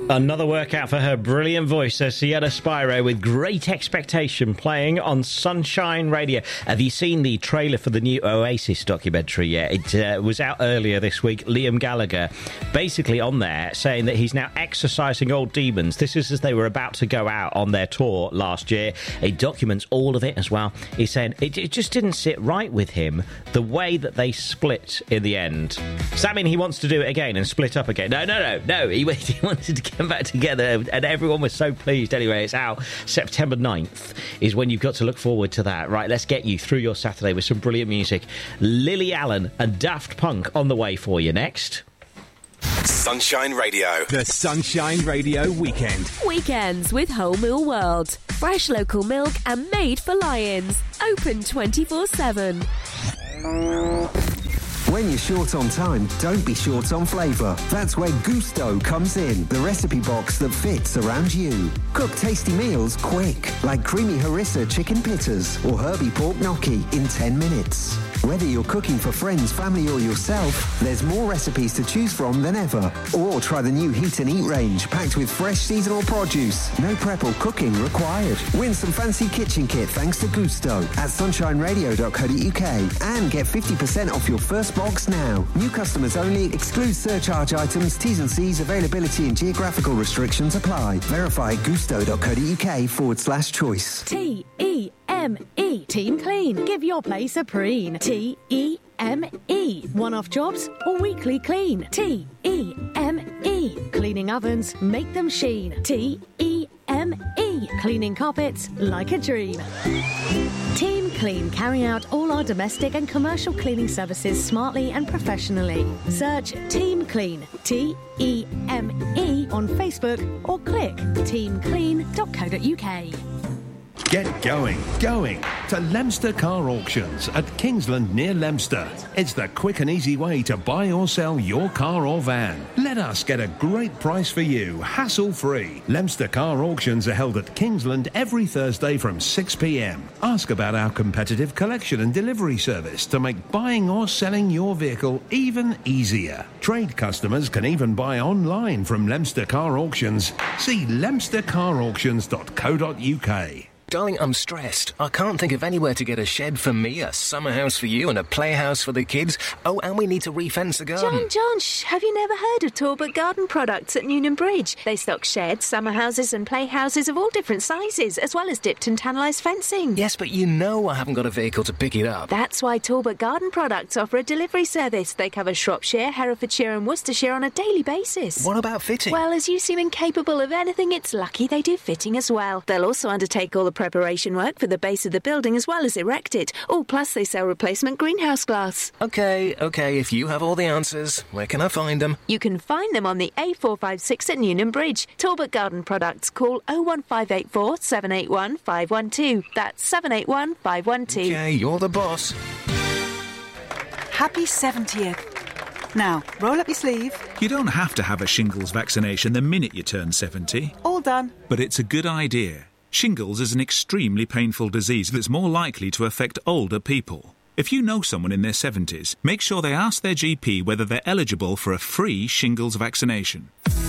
Another workout for her brilliant voice, says Sienna Spiro, with Great Expectation playing on Sunshine Radio. Have you seen the trailer for the new Oasis documentary yet? It was out earlier this week. Liam Gallagher basically on there saying that he's now exorcising old demons. This is as they were about to go out on their tour last year. He documents all of it as well. He's saying it just didn't sit right with him, the way that they split in the end. Does that mean he wants to do it again and split up again? No. He wanted to get back together, and everyone was so pleased. Anyway, it's out September 9th is when you've got to look forward to that. Right, let's get you through your Saturday with some brilliant music. Lily Allen and Daft Punk on the way for you next. Sunshine Radio. The Sunshine Radio Weekend. Weekends with Whole Mill World. Fresh local milk and made for lions. Open 24/7. When you're short on time, don't be short on flavour. That's where Gusto comes in, the recipe box that fits around you. Cook tasty meals quick, like creamy harissa chicken pittas or herby pork gnocchi in 10 minutes. Whether you're cooking for friends, family or yourself, there's more recipes to choose from than ever. Or try the new Heat and Eat range, packed with fresh seasonal produce. No prep or cooking required. Win some fancy kitchen kit thanks to Gusto at sunshineradio.co.uk and get 50% off your first box now. New customers only. Excludes surcharge items. T's and C's, availability and geographical restrictions apply. Verify gusto.co.uk/choice. T-E-M-E. Team Clean. Give your place a preen. T-E-M-E. One-off jobs or weekly clean. T-E-M-E. Cleaning ovens, make them sheen. T-E-M-E. Cleaning carpets like a dream. Team Clean carry out all our domestic and commercial cleaning services smartly and professionally. Search Team Clean, T-E-M-E, on Facebook or click teamclean.co.uk. Get going to Leicester Car Auctions at Kingsland near Leicester. It's the quick and easy way to buy or sell your car or van. Let us get a great price for you, hassle-free. Leicester Car Auctions are held at Kingsland every Thursday from 6 p.m. Ask about our competitive collection and delivery service to make buying or selling your vehicle even easier. Trade customers can even buy online from Leicester Car Auctions. See leicestercarauctions.co.uk. Darling, I'm stressed. I can't think of anywhere to get a shed for me, a summer house for you, and a playhouse for the kids. Oh, and we need to refence the garden. John, have you never heard of Talbot Garden Products at Newnham Bridge? They stock sheds, summer houses and playhouses of all different sizes, as well as dipped and tannalised fencing. Yes, but you know I haven't got a vehicle to pick it up. That's why Talbot Garden Products offer a delivery service. They cover Shropshire, Herefordshire and Worcestershire on a daily basis. What about fitting? Well, as you seem incapable of anything, it's lucky they do fitting as well. They'll also undertake all the preparation work for the base of the building as well as erect it. Oh, plus they sell replacement greenhouse glass. OK, if you have all the answers, where can I find them? You can find them on the A456 at Newnham Bridge. Talbot Garden Products. Call 01584 781 512. That's 781 512. OK, you're the boss. Happy 70th. Now, roll up your sleeve. You don't have to have a shingles vaccination the minute you turn 70. All done. But it's a good idea. Shingles is an extremely painful disease that's more likely to affect older people. If you know someone in their 70s, make sure they ask their GP whether they're eligible for a free shingles vaccination.